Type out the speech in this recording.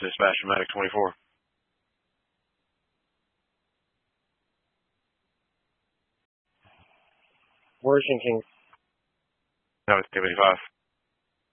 Dispatch from Medic 24. Washington. No, it's 285.